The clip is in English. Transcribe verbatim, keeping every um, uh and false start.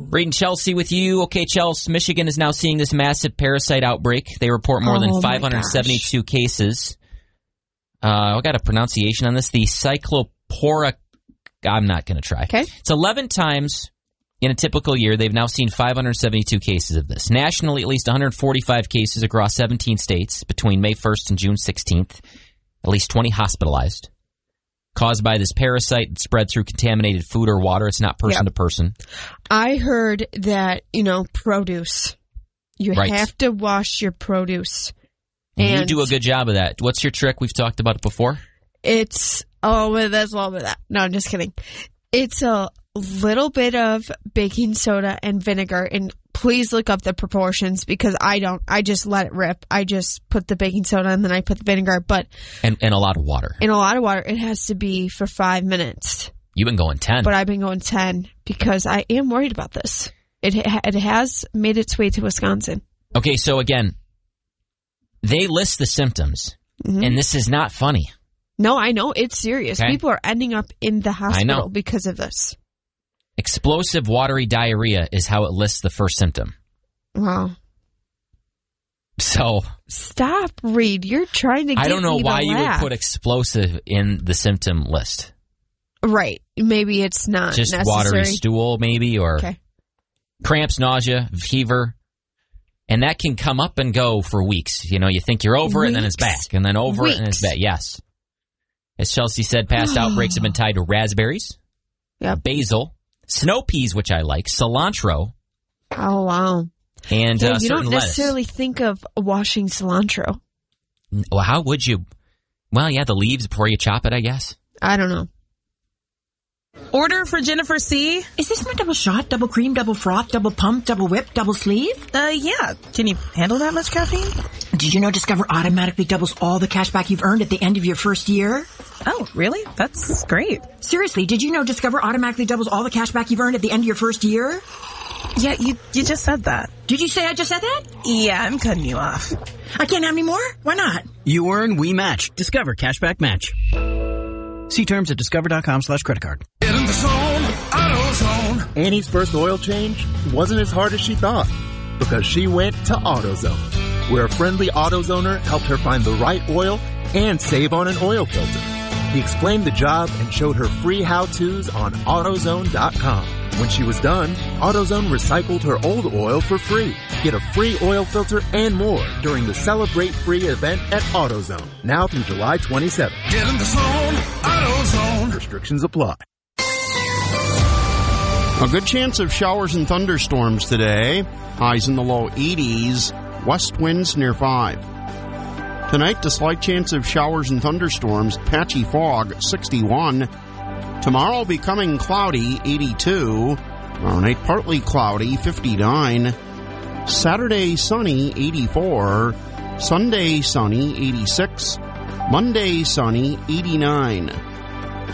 Reed and Chelsea with you. Okay, Chelsea, Michigan is now seeing this massive parasite outbreak. They report more oh than five hundred seventy-two cases. Uh, I got a pronunciation on this. The Cyclopora. I'm not going to try. Okay. It's eleven times in a typical year. They've now seen five hundred seventy-two cases of this. Nationally, at least one hundred forty-five cases across seventeen states between May first and June sixteenth. At least twenty hospitalized. Caused by this parasite that spread through contaminated food or water. It's not person yep. to person. I heard that, you know, produce. You right. have to wash your produce. And and you do a good job of that. What's your trick? We've talked about it before. It's, oh, well, that's a little bit of that. No, I'm just kidding. It's a little bit of baking soda and vinegar, and please look up the proportions because I don't, I just let it rip. I just put the baking soda and then I put the vinegar, but. And, and a lot of water. And a lot of water. It has to be for five minutes. You've been going ten. But I've been going ten because I am worried about this. It, it has made its way to Wisconsin. Okay, so again, they list the symptoms, mm-hmm. and this is not funny. No, I know. It's serious. Okay. People are ending up in the hospital because of this. Explosive watery diarrhea is how it lists the first symptom. Wow. So. Stop, Reed. You're trying to get I don't know me why to you laugh. would put explosive in the symptom list. Right. Maybe it's not Just necessary. watery stool, maybe, or okay. cramps, nausea, fever. And that can come up and go for weeks. You know, you think you're over weeks? it, and then it's back. And then over weeks. it, and it's back. Yes. As Chelsea said, past outbreaks have been tied to raspberries, yep. basil, snow peas, which I like, cilantro. Oh, wow. And yeah, uh, you certain don't necessarily lettuce. think of washing cilantro. Well, how would you? Well, yeah, the leaves before you chop it, I guess. I don't know. Order for Jennifer C. Is this my double shot, double cream, double froth, double pump, double whip, double sleeve? Uh, yeah. Can you handle that much caffeine? Did you know Discover automatically doubles all the cash back you've earned at the end of your first year? Oh, really? That's great. Seriously, did you know Discover automatically doubles all the cash back you've earned at the end of your first year? Yeah, you you just said that. Did you say I just said that? Yeah, I'm cutting you off. I can't have any more? Why not? You earn, we match. Discover Cashback Match. See terms at discover.com slash credit card. Get in the zone, AutoZone. Annie's first oil change wasn't as hard as she thought because she went to AutoZone, where a friendly AutoZoner helped her find the right oil and save on an oil filter. He explained the job and showed her free how-tos on AutoZone dot com. When she was done, AutoZone recycled her old oil for free. Get a free oil filter and more during the Celebrate Free event at AutoZone, now through July twenty-seventh. Get in the zone, AutoZone. Restrictions apply. A good chance of showers and thunderstorms today. Highs in the low eighties. West winds near five. Tonight, a slight chance of showers and thunderstorms. Patchy fog, sixty-one. Tomorrow becoming cloudy, eighty-two. Tomorrow night, partly cloudy, fifty-nine. Saturday, sunny, eighty-four. Sunday, sunny, eighty-six. Monday, sunny, eighty-nine.